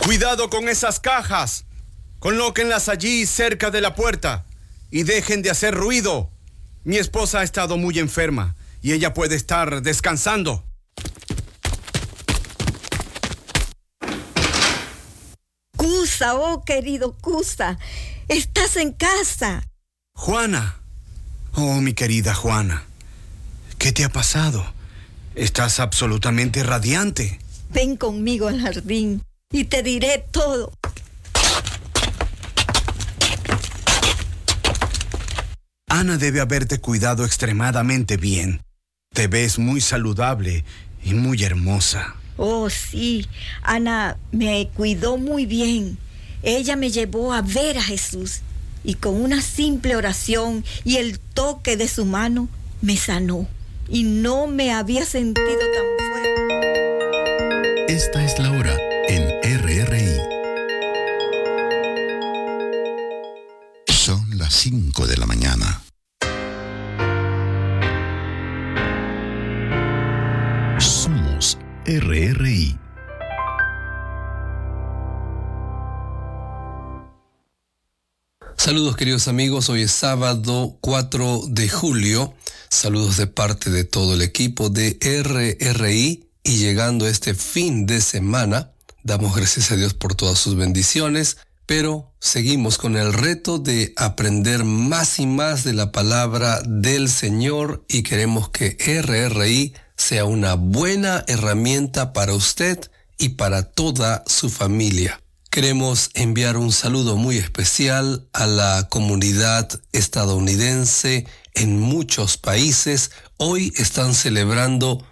Cuidado con esas cajas. Colóquenlas allí cerca de la puerta y dejen de hacer ruido. Mi esposa ha estado muy enferma y ella puede estar descansando. Cusa, oh querido Cusa, estás en casa. Juana. Oh, mi querida Juana. ¿Qué te ha pasado? Estás absolutamente radiante. Ven conmigo al jardín y te diré todo. Ana debe haberte cuidado extremadamente bien. Te ves muy saludable y muy hermosa. Oh, sí, Ana me cuidó muy bien. Ella me llevó a ver a Jesús y con una simple oración y el toque de su mano me sanó. Y no me había sentido tan fuerte. Esta es la hora en RRI. Son las 5 de la mañana. Somos RRI. Saludos queridos amigos, hoy es sábado 4 de julio. Saludos de parte de todo el equipo de RRI y llegando este fin de semana, damos gracias a Dios por todas sus bendiciones, pero seguimos con el reto de aprender más y más de la palabra del Señor y queremos que RRI sea una buena herramienta para usted y para toda su familia. Queremos enviar un saludo muy especial a la comunidad estadounidense en muchos países. Hoy están celebrando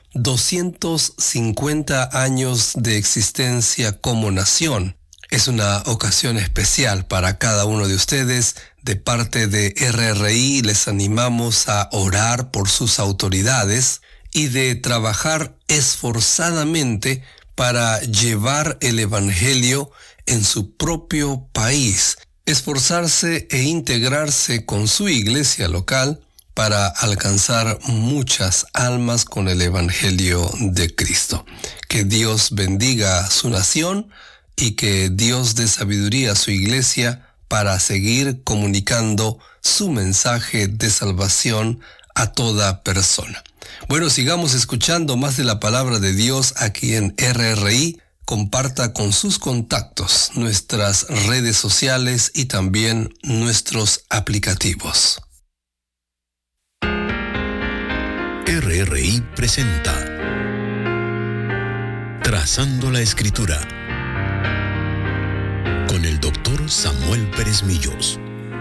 250 años de existencia como nación. Es una ocasión especial para cada uno de ustedes. De parte de RRI les animamos a orar por sus autoridades y de trabajar esforzadamente para llevar el Evangelio en su propio país, esforzarse e integrarse con su iglesia local para alcanzar muchas almas con el Evangelio de Cristo. Que Dios bendiga a su nación y que Dios dé sabiduría a su iglesia para seguir comunicando su mensaje de salvación a toda persona. Bueno, sigamos escuchando más de la palabra de Dios aquí en RRI. Comparta con sus contactos nuestras redes sociales y también nuestros aplicativos. RRI presenta Trazando la Escritura con el doctor Samuel Pérez Millos.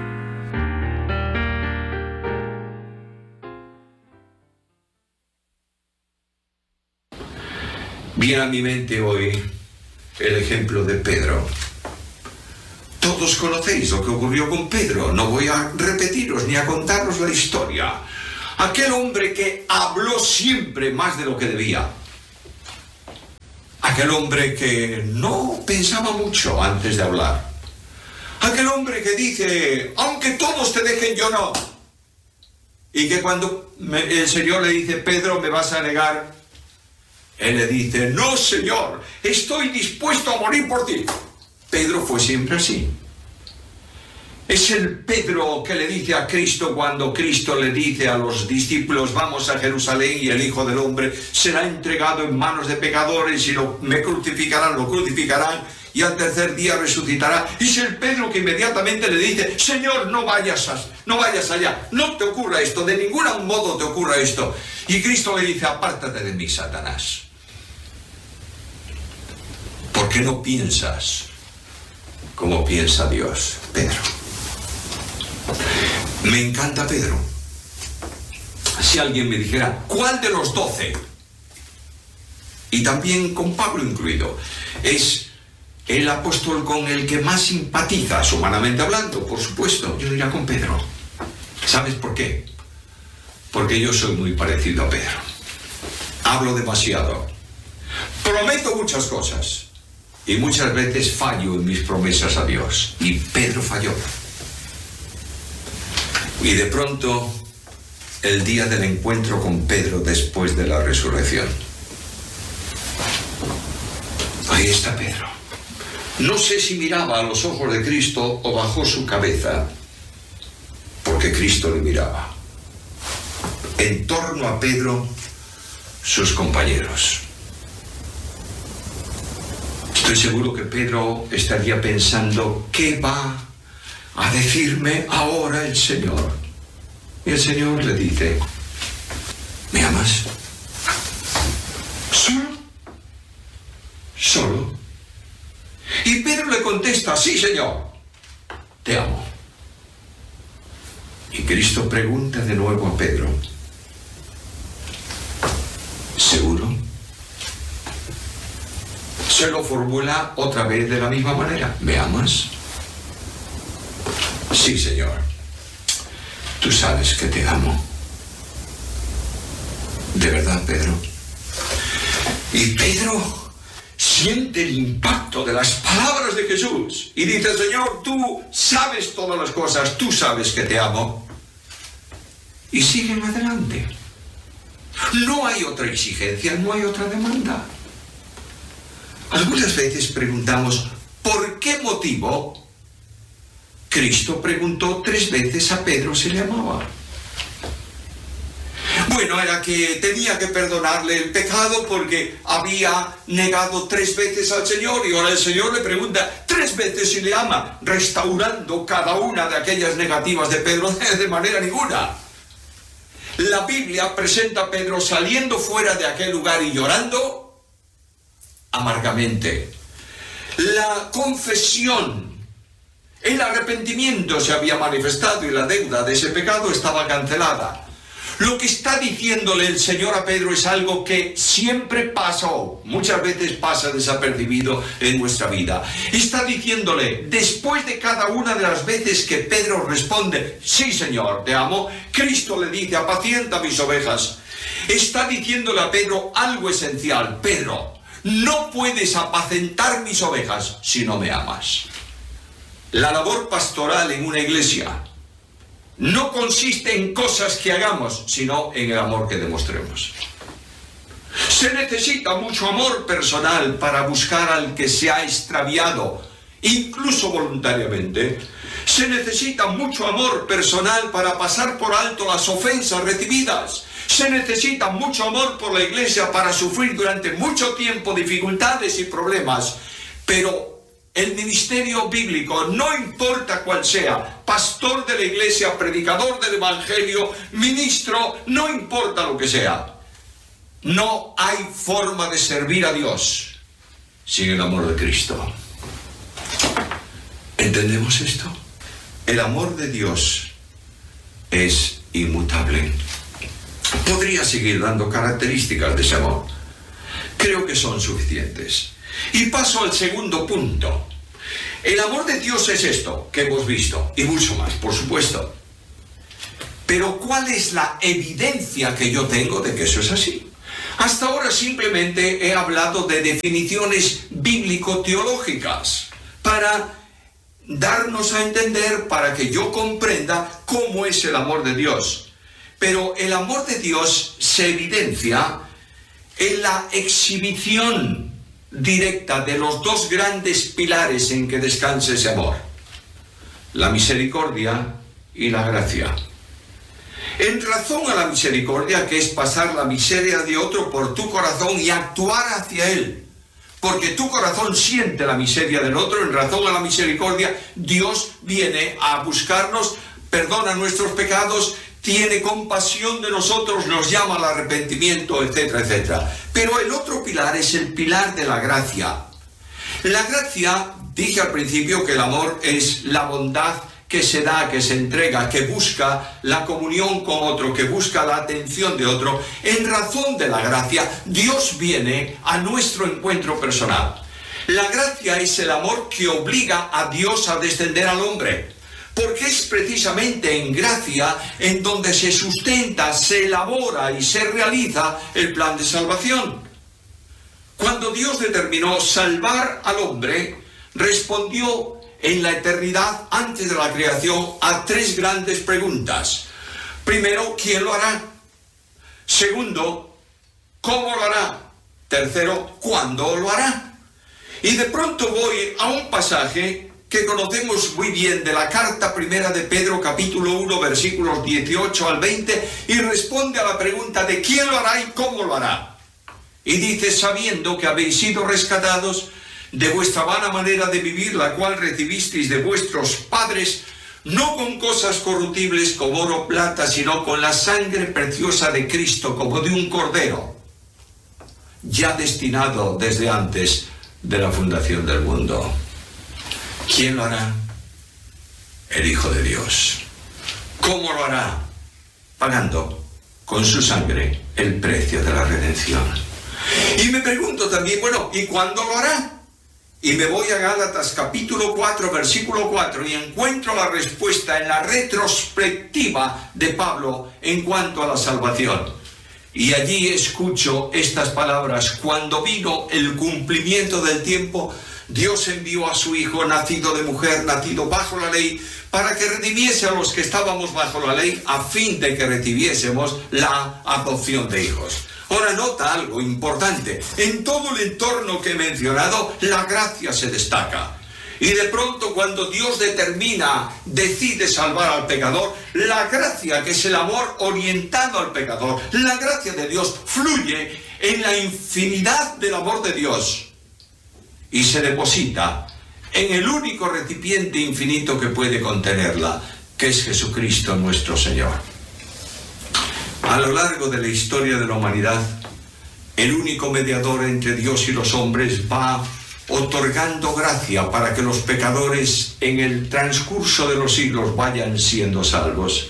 Viene a mi mente hoy el ejemplo de Pedro. Todos conocéis lo que ocurrió con Pedro. No voy a repetiros ni a contaros la historia. Aquel hombre que habló siempre más de lo que debía. Aquel hombre que no pensaba mucho antes de hablar. Aquel hombre que dice, aunque todos te dejen, yo no. Y que cuando el Señor le dice, Pedro, ¿me vas a negar? Él le dice, no, Señor, estoy dispuesto a morir por ti. Pedro fue siempre así. Es el Pedro que le dice a Cristo cuando Cristo le dice a los discípulos, vamos a Jerusalén y el Hijo del Hombre será entregado en manos de pecadores y me crucificarán, lo crucificarán y al tercer día resucitará. Y es el Pedro que inmediatamente le dice, Señor, no vayas allá, no te ocurra esto, de ningún modo te ocurra esto. Y Cristo le dice, apártate de mí, Satanás. ¿Por qué no piensas como piensa Dios, Pedro? Me encanta Pedro. Si alguien me dijera, ¿cuál de los 12? Y también con Pablo incluido, es el apóstol con el que más simpatizas, humanamente hablando, por supuesto, yo diría con Pedro. ¿Sabes por qué? Porque yo soy muy parecido a Pedro. Hablo demasiado. Prometo muchas cosas. Y muchas veces fallo en mis promesas a Dios. Y Pedro falló. Y de pronto, el día del encuentro con Pedro después de la resurrección. Ahí está Pedro. No sé si miraba a los ojos de Cristo o bajó su cabeza, porque Cristo le miraba. En torno a Pedro, sus compañeros. Estoy seguro que Pedro estaría pensando, ¿qué va a decirme ahora el Señor? Y el Señor le dice, ¿me amas? ¿Solo? ¿Solo? Y Pedro le contesta, sí, Señor, te amo. Y Cristo pregunta de nuevo a Pedro, ¿seguro? Se lo formula otra vez de la misma manera, ¿me amas? Sí, Señor, tú sabes que te amo. ¿De verdad, Pedro? Y Pedro siente el impacto de las palabras de Jesús y dice, Señor, tú sabes todas las cosas, tú sabes que te amo. Y siguen adelante. No hay otra exigencia, no hay otra demanda. Algunas veces preguntamos, ¿por qué motivo Cristo preguntó 3 veces a Pedro si le amaba? Bueno, era que tenía que perdonarle el pecado porque había negado 3 veces al Señor y ahora el Señor le pregunta 3 veces si le ama, restaurando cada una de aquellas negativas de Pedro de manera ninguna. La Biblia presenta a Pedro saliendo fuera de aquel lugar y llorando amargamente. La confesión, el arrepentimiento se había manifestado y la deuda de ese pecado estaba cancelada. Lo que está diciéndole el Señor a Pedro es algo que siempre pasó, muchas veces pasa desapercibido en nuestra vida. Está diciéndole, después de cada una de las veces que Pedro responde, sí, Señor, te amo, Cristo le dice, apacienta mis ovejas. Está diciéndole a Pedro algo esencial, Pedro, no puedes apacentar mis ovejas si no me amas. La labor pastoral en una iglesia no consiste en cosas que hagamos, sino en el amor que demostremos. Se necesita mucho amor personal para buscar al que se ha extraviado, incluso voluntariamente. Se necesita mucho amor personal para pasar por alto las ofensas recibidas. Se necesita mucho amor por la iglesia para sufrir durante mucho tiempo dificultades y problemas. Pero el ministerio bíblico, no importa cuál sea, pastor de la iglesia, predicador del evangelio, ministro, no importa lo que sea, no hay forma de servir a Dios sin el amor de Cristo. ¿Entendemos esto? El amor de Dios es inmutable. Podría seguir dando características de ese amor. Creo que son suficientes. Y paso al segundo punto. El amor de Dios es esto que hemos visto, y mucho más, por supuesto. Pero ¿cuál es la evidencia que yo tengo de que eso es así? Hasta ahora simplemente he hablado de definiciones bíblico-teológicas para darnos a entender, para que yo comprenda cómo es el amor de Dios. Pero el amor de Dios se evidencia en la exhibición directa de los 2 grandes pilares en que descansa ese amor: la misericordia y la gracia. En razón a la misericordia, que es pasar la miseria de otro por tu corazón y actuar hacia él, porque tu corazón siente la miseria del otro. En razón a la misericordia, Dios viene a buscarnos, perdona nuestros pecados, tiene compasión de nosotros, nos llama al arrepentimiento, etcétera, etcétera. Pero el otro pilar es el pilar de la gracia. La gracia, dije al principio que el amor es la bondad que se da, que se entrega, que busca la comunión con otro, que busca la atención de otro. En razón de la gracia, Dios viene a nuestro encuentro personal. La gracia es el amor que obliga a Dios a descender al hombre, porque es precisamente en gracia en donde se sustenta, se elabora y se realiza el plan de salvación. Cuando Dios determinó salvar al hombre, respondió en la eternidad, antes de la creación, a 3 grandes preguntas. Primero, ¿quién lo hará? Segundo, ¿cómo lo hará? Tercero, ¿cuándo lo hará? Y de pronto voy a un pasaje que conocemos muy bien de la carta primera de Pedro, capítulo 1, versículos 18 al 20, y responde a la pregunta de quién lo hará y cómo lo hará. Y dice, sabiendo que habéis sido rescatados de vuestra vana manera de vivir, la cual recibisteis de vuestros padres, no con cosas corruptibles como oro o plata, sino con la sangre preciosa de Cristo, como de un cordero, ya destinado desde antes de la fundación del mundo. ¿Quién lo hará? El Hijo de Dios. ¿Cómo lo hará? Pagando con su sangre el precio de la redención. Y me pregunto también, bueno, ¿y cuándo lo hará? Y me voy a Gálatas capítulo 4, versículo 4, y encuentro la respuesta en la retrospectiva de Pablo en cuanto a la salvación. Y allí escucho estas palabras: cuando vino el cumplimiento del tiempo, Dios envió a su Hijo, nacido de mujer, nacido bajo la ley, para que redimiese a los que estábamos bajo la ley, a fin de que recibiésemos la adopción de hijos. Ahora nota algo importante: en todo el entorno que he mencionado, la gracia se destaca. Y de pronto, cuando Dios decide salvar al pecador, la gracia, que es el amor orientado al pecador, la gracia de Dios fluye en la infinidad del amor de Dios y se deposita en el único recipiente infinito que puede contenerla, que es Jesucristo nuestro Señor. A lo largo de la historia de la humanidad, el único mediador entre Dios y los hombres va otorgando gracia para que los pecadores en el transcurso de los siglos vayan siendo salvos.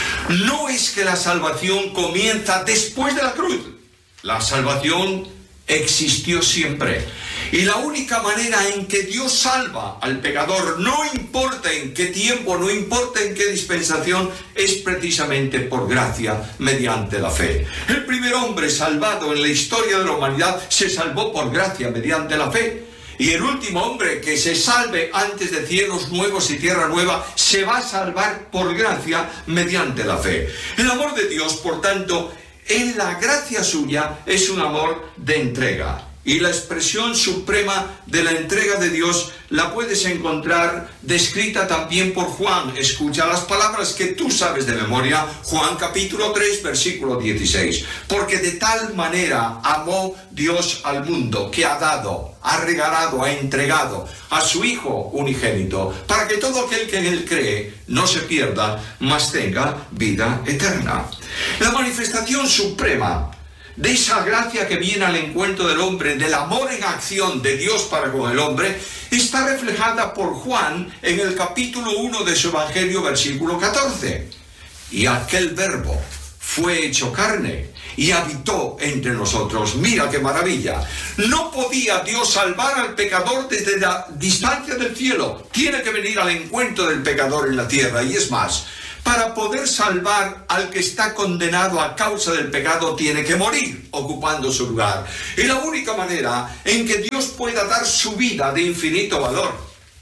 No es que la salvación comienza después de la cruz. La salvación existió siempre. Y la única manera en que Dios salva al pecador, no importa en qué tiempo, no importa en qué dispensación, es precisamente por gracia, mediante la fe. El primer hombre salvado en la historia de la humanidad se salvó por gracia, mediante la fe. Y el último hombre que se salve antes de cielos nuevos y tierra nueva se va a salvar por gracia, mediante la fe. El amor de Dios, por tanto, en la gracia suya, es un amor de entrega. Y la expresión suprema de la entrega de Dios la puedes encontrar descrita también por Juan. Escucha las palabras que tú sabes de memoria. Juan capítulo 3, versículo 16. Porque de tal manera amó Dios al mundo, que ha dado, ha regalado, ha entregado a su Hijo unigénito, para que todo aquel que en él cree no se pierda, mas tenga vida eterna. La manifestación suprema de esa gracia que viene al encuentro del hombre, del amor en acción de Dios para con el hombre, está reflejada por Juan en el capítulo 1 de su Evangelio, versículo 14. Y aquel verbo fue hecho carne y habitó entre nosotros. Mira qué maravilla. No podía Dios salvar al pecador desde la distancia del cielo. Tiene que venir al encuentro del pecador en la tierra. Y es más, para poder salvar al que está condenado a causa del pecado, tiene que morir ocupando su lugar. Y la única manera en que Dios pueda dar su vida de infinito valor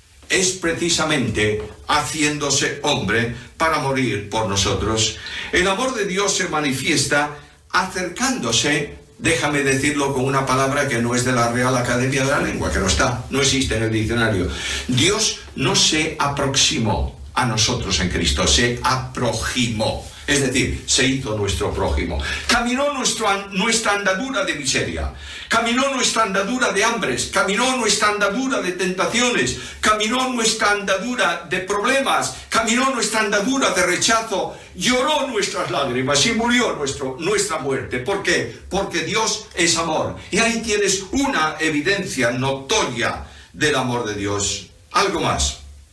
es precisamente haciéndose hombre para morir por nosotros. El amor de Dios se manifiesta acercándose, déjame decirlo con una palabra que no es de la Real Academia de la Lengua, que no existe en el diccionario. Dios no se aproximó a nosotros en Cristo, se aproximó, es decir, se hizo nuestro prójimo. Caminó nuestra andadura de miseria, caminó nuestra andadura de hambres, caminó nuestra andadura de tentaciones, caminó nuestra andadura de problemas, caminó nuestra andadura de rechazo, lloró nuestras lágrimas y murió nuestra muerte. ¿Por qué? Porque Dios es amor. Y ahí tienes una evidencia notoria del amor de Dios. Algo más.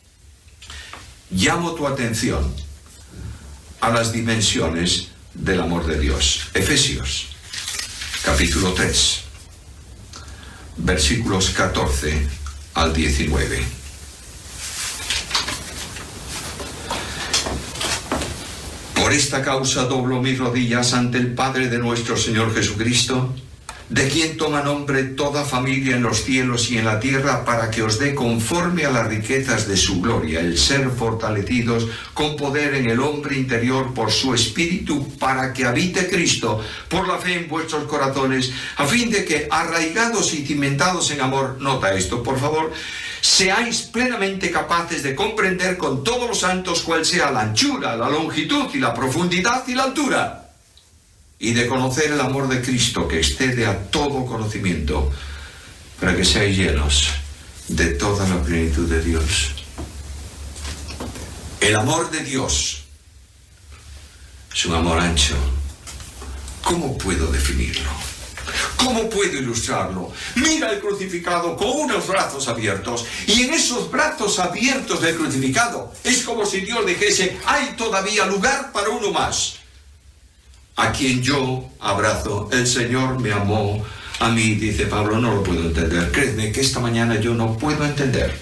Llamo tu atención a las dimensiones del amor de Dios. Efesios, capítulo 3, versículos 14 al 19. Por esta causa doblo mis rodillas ante el Padre de nuestro Señor Jesucristo, de quien toma nombre toda familia en los cielos y en la tierra, para que os dé conforme a las riquezas de su gloria, el ser fortalecidos con poder en el hombre interior por su espíritu, para que habite Cristo por la fe en vuestros corazones, a fin de que, arraigados y cimentados en amor, nota esto, por favor, seáis plenamente capaces de comprender con todos los santos cuál sea la anchura, la longitud y la profundidad y la altura, y de conocer el amor de Cristo que excede a todo conocimiento, para que seáis llenos de toda la plenitud de Dios. El amor de Dios es un amor ancho. ¿Cómo puedo definirlo? ¿Cómo puedo ilustrarlo? Mira el crucificado con unos brazos abiertos, y en esos brazos abiertos del crucificado es como si Dios dijese: hay todavía lugar para uno más, a quien yo abrazo. El Señor me amó a mí, dice Pablo. No lo puedo entender. Créeme que esta mañana yo no puedo entender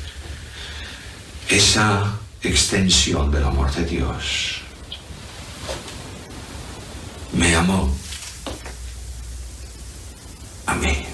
esa extensión del amor de Dios. Me amó a mí.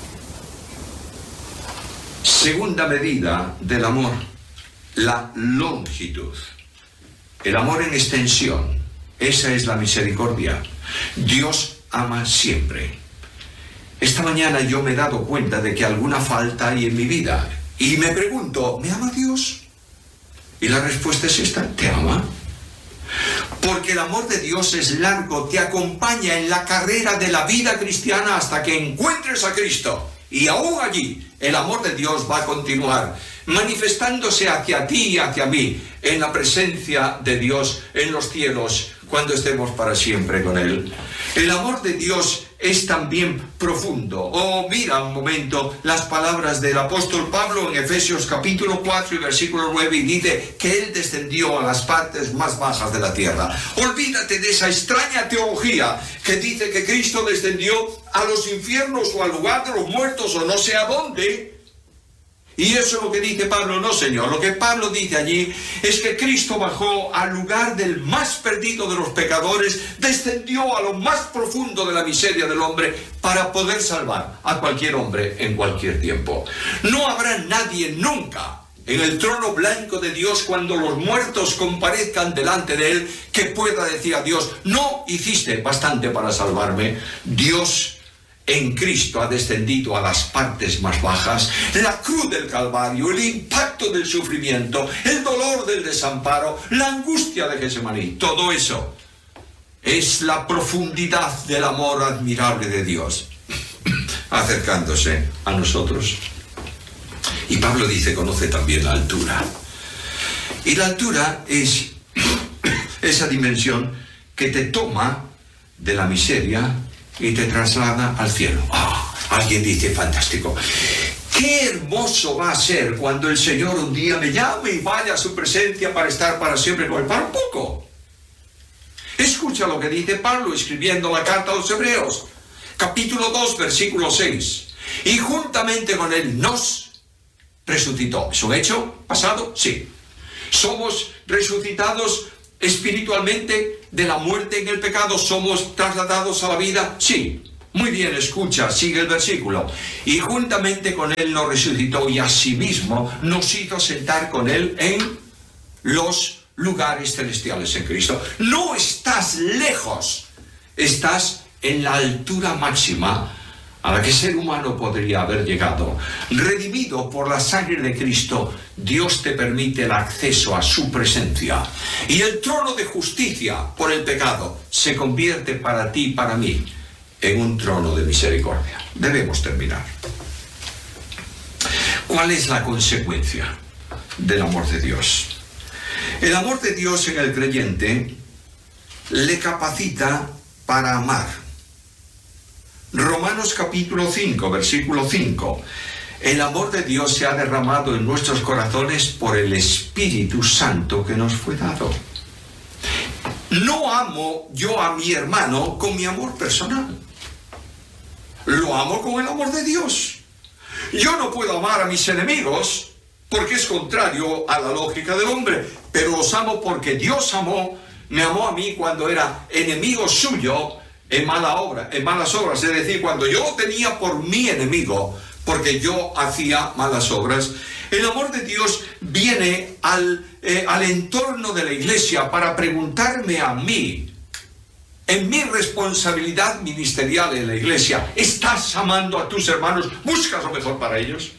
Segunda medida del amor, la longitud. El amor en extensión. Esa es la misericordia. Dios ama siempre. Esta mañana yo me he dado cuenta de que alguna falta hay en mi vida. Y me pregunto, ¿me ama Dios? Y la respuesta es esta: ¿te ama? Porque el amor de Dios es largo, te acompaña en la carrera de la vida cristiana hasta que encuentres a Cristo. Y aún allí, el amor de Dios va a continuar manifestándose hacia ti y hacia mí, en la presencia de Dios en los cielos, cuando estemos para siempre con Él. El amor de Dios es también profundo. Oh, mira un momento las palabras del apóstol Pablo en Efesios capítulo 4 y versículo 9, y dice que Él descendió a las partes más bajas de la tierra. Olvídate de esa extraña teología que dice que Cristo descendió a los infiernos o al lugar de los muertos o no sé a dónde. Y eso es lo que dice Pablo. No, Señor. Lo que Pablo dice allí es que Cristo bajó al lugar del más perdido de los pecadores, descendió a lo más profundo de la miseria del hombre para poder salvar a cualquier hombre en cualquier tiempo. No habrá nadie nunca en el trono blanco de Dios, cuando los muertos comparezcan delante de Él, que pueda decir a Dios: no hiciste bastante para salvarme. Dios en Cristo ha descendido a las partes más bajas. La cruz del Calvario, el impacto del sufrimiento, el dolor del desamparo, la angustia de Getsemaní, todo eso es la profundidad del amor admirable de Dios acercándose a nosotros. Y Pablo dice: conoce también la altura. Y la altura es esa dimensión que te toma de la miseria y te traslada al cielo. Alguien dice: fantástico. Qué hermoso va a ser cuando el Señor un día me llame y vaya a su presencia para estar para siempre con Él. Para un poco. Escucha lo que dice Pablo escribiendo la carta a los Hebreos, capítulo 2, versículo 6. Y juntamente con Él nos resucitó. ¿Es un hecho pasado? Sí. Somos resucitados espiritualmente de la muerte en el pecado. ¿Somos trasladados a la vida? Sí. Muy bien, escucha, sigue el versículo. Y juntamente con Él nos resucitó, y asimismo nos hizo sentar con Él en los lugares celestiales en Cristo. No estás lejos, estás en la altura máxima a la que el ser humano podría haber llegado. Redimido por la sangre de Cristo, Dios te permite el acceso a su presencia. Y el trono de justicia por el pecado se convierte para ti y para mí en un trono de misericordia. Debemos terminar. ¿Cuál es la consecuencia del amor de Dios? El amor de Dios en el creyente le capacita para amar. Romanos capítulo 5, versículo 5. El amor de Dios se ha derramado en nuestros corazones por el Espíritu Santo que nos fue dado. No amo yo a mi hermano con mi amor personal. Lo amo con el amor de Dios. Yo no puedo amar a mis enemigos porque es contrario a la lógica del hombre, pero los amo porque Dios me amó a mí cuando era enemigo suyo, en malas obras, es decir, cuando yo tenía por mi enemigo, porque yo hacía malas obras. El amor de Dios viene al entorno de la iglesia para preguntarme a mí, en mi responsabilidad ministerial en la iglesia, ¿estás amando a tus hermanos? ¿Buscas lo mejor para ellos?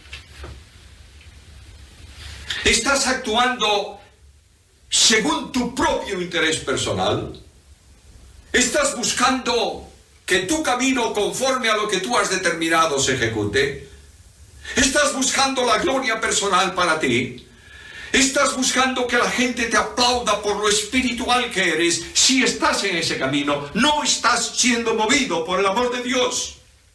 ¿Estás actuando según tu propio interés personal? ¿Estás buscando que tu camino conforme a lo que tú has determinado se ejecute? ¿Estás buscando la gloria personal para ti? ¿Estás buscando que la gente te aplauda por lo espiritual que eres? Si estás en ese camino, no estás siendo movido por el amor de Dios.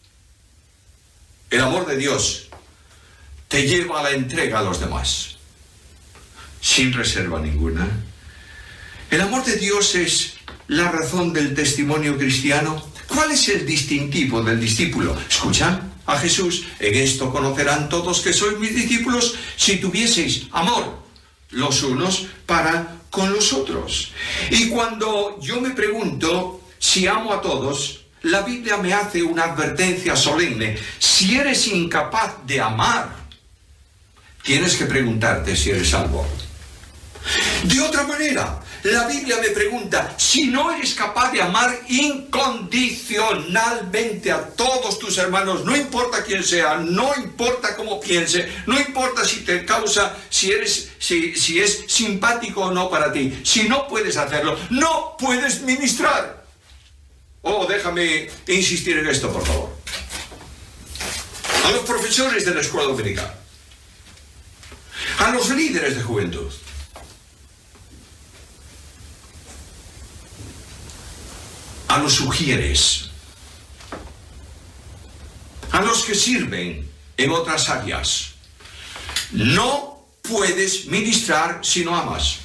El amor de Dios te lleva a la entrega a los demás, sin reserva ninguna. El amor de Dios es la razón del testimonio cristiano. ¿Cuál es el distintivo del discípulo? Escucha a Jesús: en esto conocerán todos que sois mis discípulos, si tuvieseis amor los unos para con los otros. Y cuando yo me pregunto si amo a todos, la Biblia me hace una advertencia solemne. Si eres incapaz de amar, tienes que preguntarte si eres salvo. De otra manera, la Biblia me pregunta: si no eres capaz de amar incondicionalmente a todos tus hermanos, no importa quién sea, no importa cómo piense, no importa si te causa, si es simpático o no para ti, si no puedes hacerlo, no puedes ministrar. Oh, déjame insistir en esto, por favor. A los profesores de la escuela dominical, a los líderes de juventud, a los sugieres, a los que sirven en otras áreas, no puedes ministrar si no amas.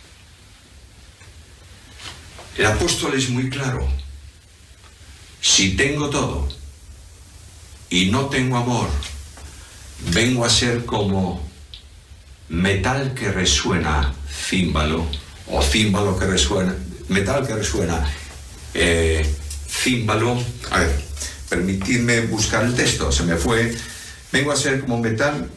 El apóstol es muy claro: si tengo todo y no tengo amor, vengo a ser como metal que resuena címbalo, o címbalo que resuena, metal que resuena címbalo. A ver, permitidme buscar el texto, se me fue. Vengo a ser como metal.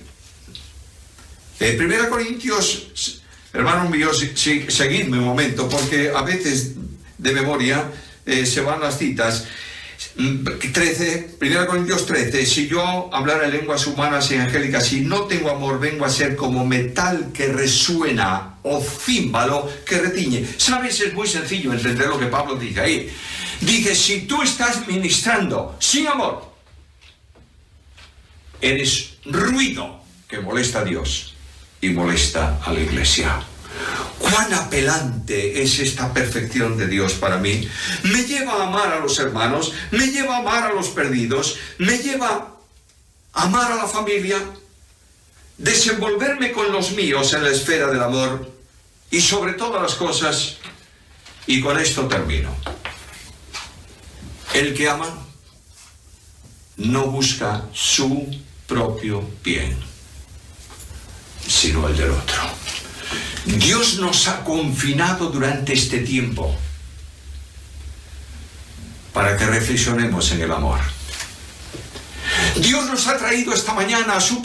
1 Corintios, hermanos míos, seguidme un momento, porque a veces de memoria se van las citas. 1 Corintios 13, si yo hablara en lenguas humanas y angélicas, si no tengo amor, vengo a ser como metal que resuena, o címbalo que retiñe. ¿Sabes? Es muy sencillo entender lo que Pablo dice ahí. Dice: si tú estás ministrando sin amor, eres ruido que molesta a Dios y molesta a la iglesia. Cuán apelante es esta perfección de Dios para mí. Me lleva a amar a los hermanos, me lleva a amar a los perdidos, me lleva a amar a la familia, desenvolverme con los míos en la esfera del amor, y sobre todas las cosas, y con esto termino, el que ama no busca su propio bien, sino el del otro. Dios nos ha confinado durante este tiempo para que reflexionemos en el amor. Dios nos ha traído esta mañana a su